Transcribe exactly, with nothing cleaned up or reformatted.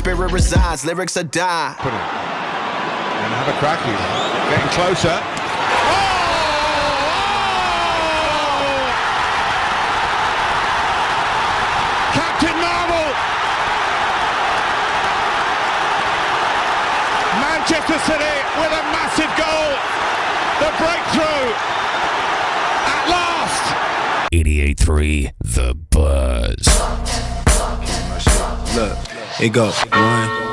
spirit resides, lyrics are die. Put him. And have a crack. He's getting closer. Oh! Captain Marvel! Manchester City with a massive goal. The breakthrough at last. eighty-eight point three The Buzz. Look, it go one.